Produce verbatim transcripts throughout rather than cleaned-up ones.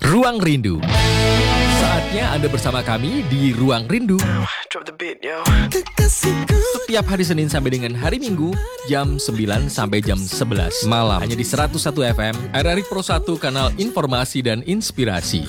Ruang Rindu. Saatnya Anda bersama kami di Ruang Rindu. Setiap hari Senin sampai dengan hari Minggu, jam sembilan sampai jam sebelas malam. Hanya di seratus satu F M, R R I Pro satu, kanal informasi dan inspirasi.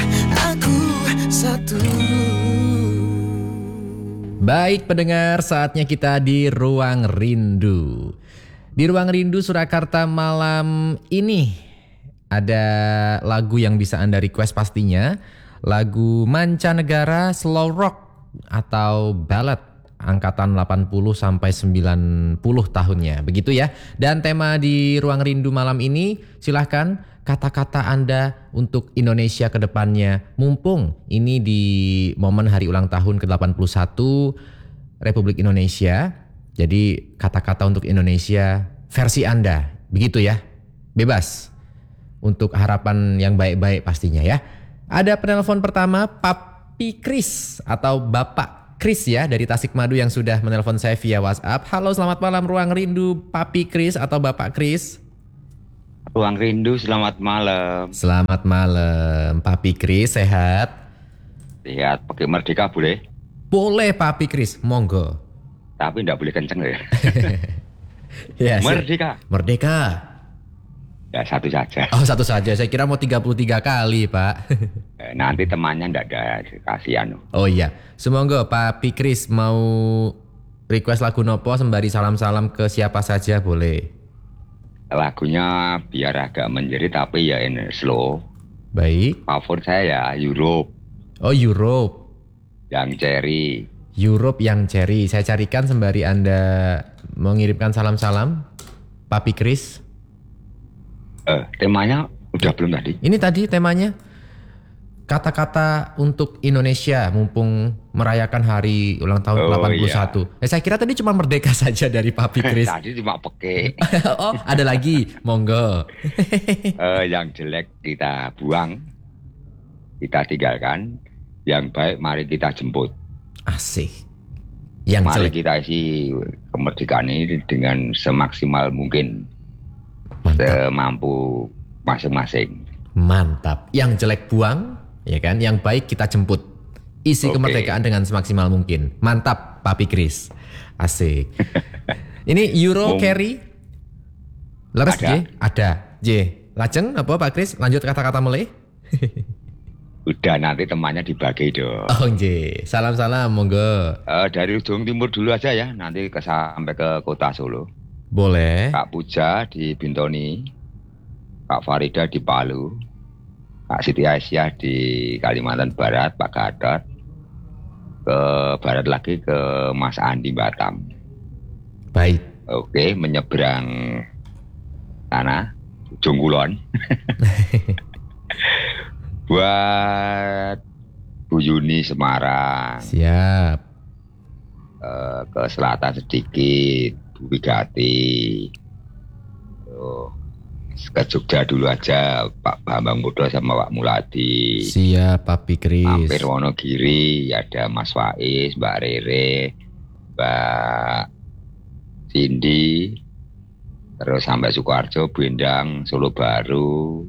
Baik pendengar, saatnya kita di Ruang Rindu. Di Ruang Rindu Surakarta malam ini ada lagu yang bisa Anda request pastinya. Lagu mancanegara slow rock atau ballad angkatan delapan puluh sampai sembilan puluh tahunnya. Begitu ya. Dan tema di Ruang Rindu malam ini, silahkan kata-kata Anda untuk Indonesia ke depannya. Mumpung ini di momen hari ulang tahun ke delapan puluh satu Republik Indonesia. Jadi kata-kata untuk Indonesia versi Anda. Begitu ya. Bebas. Untuk harapan yang baik-baik pastinya ya. Ada penelpon pertama, Papi Kris atau Bapak Kris ya dari Tasikmadu yang sudah menelpon saya via WhatsApp. Halo, selamat malam Ruang Rindu, Papi Kris atau Bapak Kris. Ruang Rindu, selamat malam. Selamat malam, Papi Kris, sehat? Lihat, pakai Merdeka boleh? Boleh Papi Kris, monggo. Tapi enggak boleh kenceng ya. Ya, Merdeka. Merdeka. Ya satu saja. Oh satu saja, saya kira mau tiga puluh tiga kali Pak. Eh, nanti temannya enggak ada, kasihan. Oh iya, semoga Papi Kris mau request lagu nopo sembari salam-salam ke siapa saja boleh. Lagunya biar agak menjerit tapi ya ini slow. Baik. Favorit saya ya Europe. Oh Europe. Yang cherry. Europe yang cherry. Saya carikan sembari Anda mengirimkan salam-salam. Papi Kris. Eh, temanya udah belum tadi? Ini tadi temanya kata-kata untuk Indonesia mumpung merayakan hari ulang tahun oh, delapan puluh satu. Iya. Eh, saya kira tadi cuma merdeka saja dari Papi Kris. Tadi cuma peke. Oh, ada lagi. Monggo. eh, yang jelek kita buang, kita tinggalkan. Yang baik mari kita jemput. Asik. Yang mari jelek kita isi kemerdekaan ini dengan semaksimal mungkin. Mantap. Semampu masing-masing. Mantap. Yang jelek buang, ya kan? Yang baik kita jemput. Isi okay. Kemerdekaan dengan semaksimal mungkin. Mantap, Papi Kris. Asik. Ini Euro Mum. Carry. Leres J? Ada. J. Lajeng apa Pak Kris? Lanjut kata-kata mulai. Udah nanti temannya dibagi dong. Oh J. Salam-salam, monggo. Uh, dari ujung timur dulu aja ya. Nanti ke, sampai ke kota Solo. Boleh. Kak Puja di Bintoni, Kak Farida di Palu, Kak Siti Aisyah di Kalimantan Barat, Pak Gatot, ke barat lagi ke Mas Andi Batam. Baik. Oke, menyeberang sana, Ujung Kulon. Buat Bu Yuni Semarang. Siap. Uh, ke selatan sedikit. Wigati, oh, ke Jogja dulu aja, Pak Bambang Mudo sama Pak Muladi. Siap, Papi Kris. Mampir Wonogiri, ada Mas Faiz, Mbak Rere, Mbak Cindy, terus sampai Sukoharjo, Bendang, Solo Baru,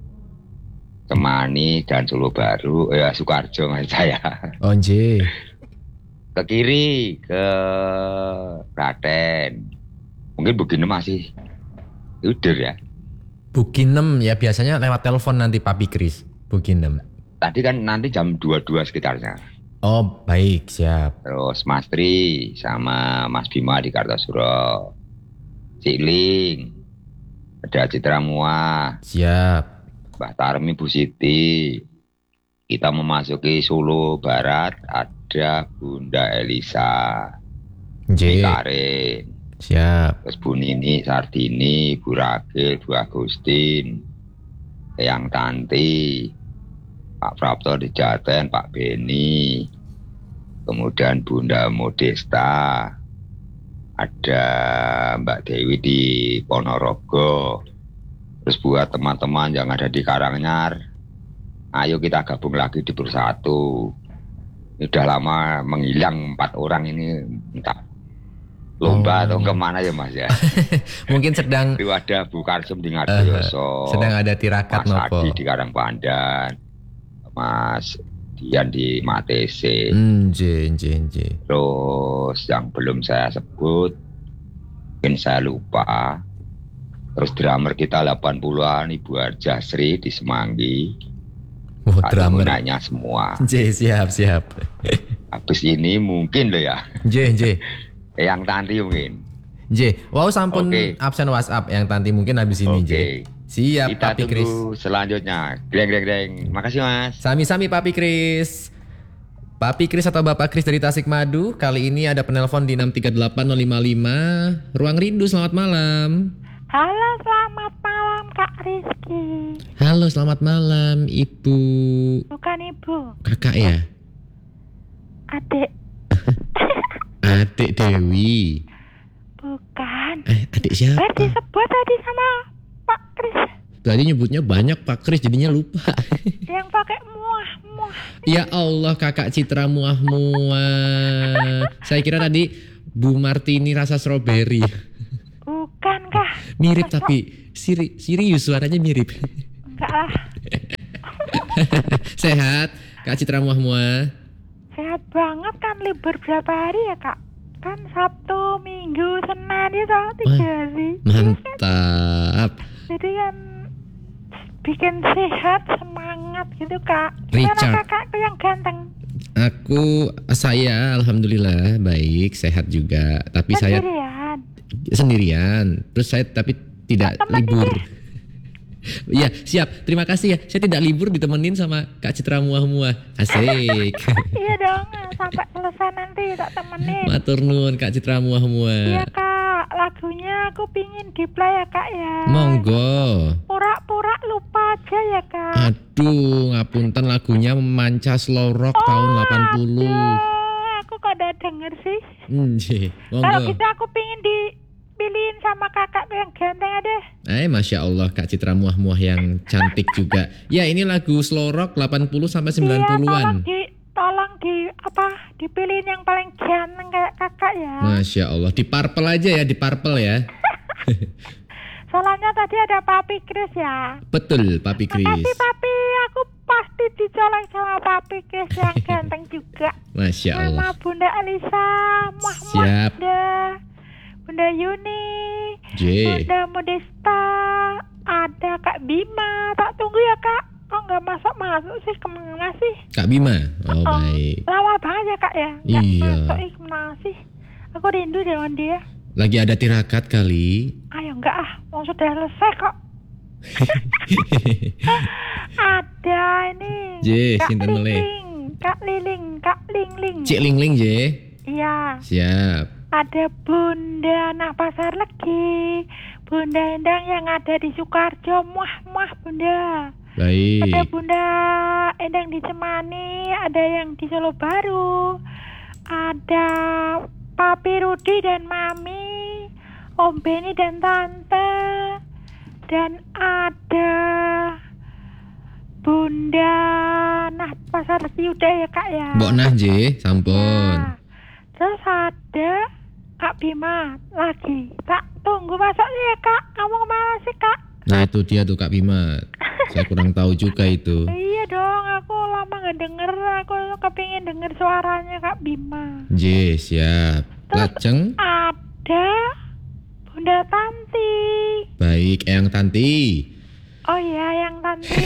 Temani dan Solo Baru, ya Sukoharjo maksud saya. Onje. Ke kiri, ke Klaten. Mungkin begini masih udah ya. Bukinem ya biasanya lewat telepon nanti Papi Kris. Bukinem. Tadi kan nanti jam dua puluh dua sekitarnya. Oh baik, siap. Terus Mas Tri sama Mas Bima di Kartosuro. Ciling. Ada Citra Mua. Siap. Mbak Tarmi, Bu Siti. Kita memasuki Solo Barat, ada Bunda Elisa, J. Karin, siap. Terus Bu Nini, Sardini, Bu Ragil, Bu Agustin, Eyang Tanti, Pak Prapto di Jaten, Pak Beni, kemudian Bunda Modesta, ada Mbak Dewi di Ponorogo, terus buat teman-teman yang ada di Karanganyar, ayo kita gabung lagi di Bersatu. Ini udah lama menghilang empat orang ini, entah Lomba Oh. atau kemana ya Mas ya. Mungkin sedang Itu ada Bu Karsem di eh, Ngarjoyoso, sedang ada tirakat Mas nopo. Adi di Karangpandan, Mas Dian di Matese. Hmm, J, J, J. Terus yang belum saya sebut, mungkin saya lupa. Terus drummer kita delapan puluhan Ibu Arjasri di Semanggi. Oh, Ada drummer. gunanya semua. J, siap, siap. Habis ini mungkin loh ya, J, J. yang Tanti mungkin. J, wow sampun Oke. absen WhatsApp yang Tanti mungkin habis ini J. Oke. Siap Kita Papi Kris. tunggu selanjutnya. Greng greng greng. Makasih Mas. Sami-sami Papi Kris. Papi Kris atau Bapak Kris dari Tasikmadu. Kali ini ada penelpon di enam tiga delapan nol lima lima. Ruang Rindu, selamat malam. Halo, selamat malam Kak Rizky. Halo, selamat malam Ibu. Bukan ibu, Kakak ya? adik. Adik Dewi. Bukan. Eh, adik Eh, siapa? disebut tadi sama Pak Kris Tadi nyebutnya banyak Pak Kris jadinya lupa. yang pakai muah muah. Ya Allah, Kakak Citra muah-muah. Saya kira tadi Bu Martini rasa stroberi. Bukan kah? Mirip Masa- tapi siri, serius suaranya mirip. Enggak lah. Sehat, Kak Citra muah-muah. Sehat banget kan, libur berapa hari ya Kak? Kan Sabtu, Minggu, Senin itu tiga hari. Mantap. Jadi kan bikin sehat, semangat gitu Kak. Gimana Richard. kakakku yang ganteng? Aku, saya alhamdulillah baik, sehat juga. Tapi saya Sendirian. sendirian. Terus saya tapi tidak Temenin libur. deh. Iya, siap. Terima kasih ya. Saya tidak libur ditemenin sama Kak Citra muah-muah. Asik. Iya dong, sampai selesai nanti tak temenin. Matur nuwun Kak Citra Iya muah-muah. Kak, lagunya aku pingin di play ya Kak ya. Monggo. Pura-pura lupa aja ya Kak. Aduh, ngapunten lagunya Manca Slow Rock tahun delapan puluh. Aduh, aku kok udah denger sih. Hmm, jeh. Kalau Monggo. gitu aku pingin dipilihin sama kakakku yang ganteng ada. Eh, Masya Allah Kak Citra muah-muah yang cantik juga. Ya, ini lagu slow rock delapan puluh sampai sembilan Iya, tolong puluhan. di tolong di apa dipilihin yang paling ganteng kayak kakak ya. Masya Allah. Di Purple aja ya, di Purple ya. Soalnya tadi ada Papi Kris ya. Betul, Papi Kris. Makasih Papi, aku pasti dicolek sama Papi Kris yang ganteng juga. Masya Sama Allah. Bunda Elisa, muah muah Siap. Bunda, Bunda Yuni, J. Bunda Modesta, ada Kak Bima. Tak tunggu ya Kak, kok nggak masuk masuk sih, kemana sih? Kak Bima. Oh, Oh, baik. lama banget ya Kak ya. Nggak Iya. masuk, ih, kemana sih? Aku rindu dengan dia. Lagi ada tirakat kali. Ayo enggak ah, mau sudah selesai kok. Ada ini. J, Kak sinten meleh? Liling, Kak Liling, Kak Lingling. Cik Ling Ling, J. Iya. Siap. Ada Bunda Nak Pasar Legi, Bunda Endang yang ada di Sukarjo, muah muah Bunda. Ada Baik. Bunda Endang di Cemani, ada yang di Solo Baru, ada Papi Rudi dan Mami, Om Beni dan Tante, dan ada Bunda Nah Pasar Legi udah ya Kak ya. Mbok Nah, J. Sampun. Nah, terus ada Kak Bima lagi. Tak tunggu masaknya ya Kak. Kamu kemana sih Kak? Nah, itu dia tuh Kak Bima. Saya kurang tahu juga itu. Iya dong, aku lama gak denger. Aku kepingin denger suaranya Kak Bima. J, siap. Lajeng. Ada Bunda Tanti. Baik, Eyang Tanti. Oh iya, yang Tanti.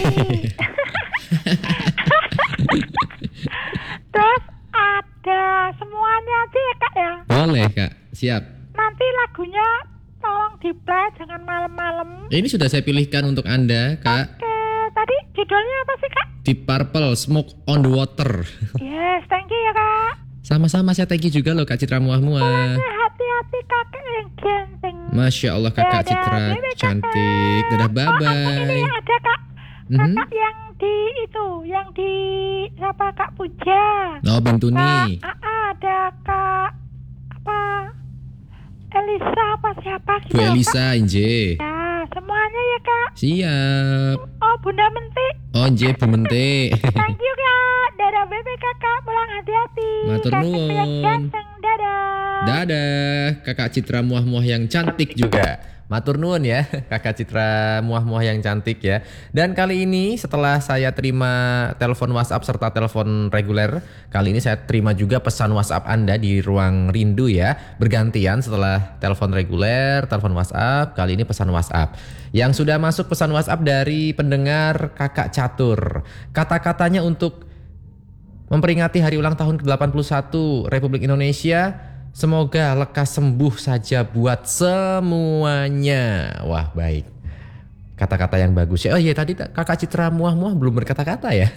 Terus ada semuanya aja ya Kak ya. Boleh, Kak. Siap. Nanti lagunya tolong di play, jangan malam-malam. Ini sudah saya pilihkan untuk Anda, Kak. Oke, tadi judulnya apa sih Kak? Deep Purple, Smoke on the Water. Yes, thank you ya Kak. Sama-sama, saya thank you juga loh Kak Citra muah-muah. Hati-hati kakek yang ganteng. Masya Allah Kakak Dadah, Citra bye-bye, Kakak. cantik. Dadah, Oh, aku ini bye-bye. yang ada Kak. Mhm. Kakak yang di itu, yang di siapa Kak Puja. Oh, Kak, Bentuni. ah, ah, ada Kak apa? Elisa apa siapa gitu. Bu loh, Elisa, Inje. Kak. Ya, semuanya ya Kak. Siap. Oh, Bunda Menti. Oh, Inje, Bu Mente. Thank you Kak. Dadah bebe Kakak, pulang hati-hati. Matur Kakek yang nuwun. ganteng. Dadah. Dadah, Kakak Citra muah-muah yang cantik juga. Matur nuwun ya, Kakak Citra muah-muah yang cantik ya. Dan kali ini setelah saya terima telepon WhatsApp serta telepon reguler, kali ini saya terima juga pesan WhatsApp Anda di Ruang Rindu ya. Bergantian setelah telepon reguler, telepon WhatsApp, kali ini pesan WhatsApp. Yang sudah masuk pesan WhatsApp dari pendengar Kakak Catur. Kata-katanya untuk memperingati hari ulang tahun ke delapan puluh satu Republik Indonesia. Semoga lekas sembuh saja buat semuanya. Wah, baik. Kata-kata yang bagus ya. Oh iya, tadi Kakak Citra muah-muah belum berkata-kata ya.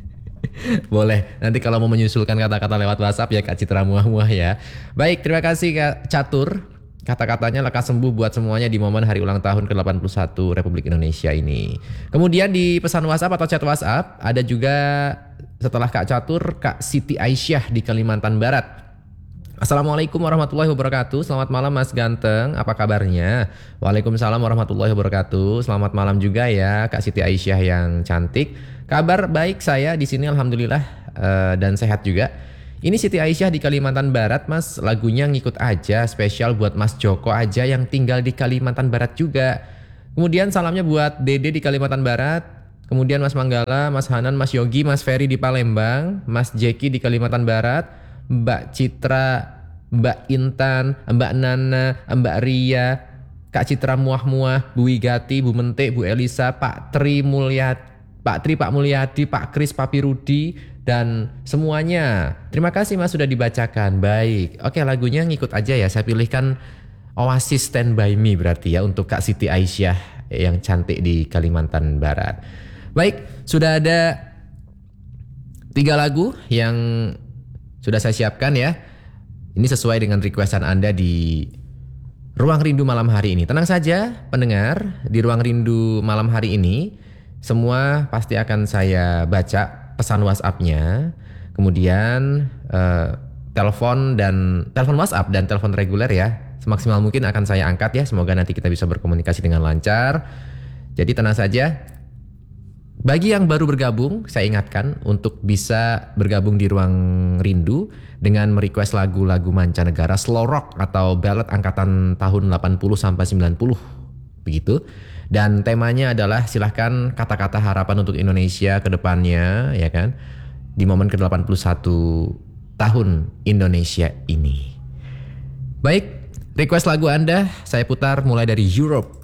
Boleh. Nanti kalau mau menyusulkan kata-kata lewat WhatsApp ya Kak Citra muah-muah ya. Baik, terima kasih Kak Catur. Kata-katanya lekas sembuh buat semuanya di momen hari ulang tahun ke delapan puluh satu Republik Indonesia ini. Kemudian di pesan WhatsApp atau chat WhatsApp ada juga setelah Kak Catur, Kak Siti Aisyah di Kalimantan Barat. Assalamualaikum warahmatullahi wabarakatuh. Selamat malam Mas Ganteng, apa kabarnya? Waalaikumsalam warahmatullahi wabarakatuh. Selamat malam juga ya Kak Siti Aisyah yang cantik. Kabar baik saya di sini alhamdulillah uh, dan sehat juga. Ini Siti Aisyah di Kalimantan Barat Mas, lagunya ngikut aja, spesial buat Mas Joko aja yang tinggal di Kalimantan Barat juga. Kemudian salamnya buat Dede di Kalimantan Barat. Kemudian Mas Manggala, Mas Hanan, Mas Yogi, Mas Ferry di Palembang, Mas Jeki di Kalimantan Barat, Mbak Citra, Mbak Intan, Mbak Nana, Mbak Ria, Kak Citra muah-muah, Bu Wigati, Bu Mentik, Bu Elisa, Pak Tri Mulyadi, Pak Tri, Pak Mulyadi, Pak Kris, Papi Rudi, dan semuanya. Terima kasih Mas sudah dibacakan. Baik, oke lagunya ngikut aja ya. Saya pilihkan Oasis Stand By Me berarti ya untuk Kak Siti Aisyah yang cantik di Kalimantan Barat. Baik, sudah ada tiga lagu yang sudah saya siapkan ya. Ini sesuai dengan requestan Anda di Ruang Rindu malam hari ini. Tenang saja pendengar, di Ruang Rindu malam hari ini semua pasti akan saya baca pesan WhatsApp-nya. Kemudian eh, telepon dan telepon WhatsApp dan telepon reguler ya. Semaksimal mungkin akan saya angkat ya. Semoga nanti kita bisa berkomunikasi dengan lancar. Jadi tenang saja. Bagi yang baru bergabung, saya ingatkan untuk bisa bergabung di Ruang Rindu dengan merequest lagu-lagu mancanegara slow rock atau ballad angkatan tahun delapan puluh sampai sembilan puluh begitu. Dan temanya adalah silahkan kata-kata harapan untuk Indonesia ke depannya ya kan. Di momen ke delapan puluh satu tahun Indonesia ini. Baik, request lagu Anda saya putar mulai dari Europe.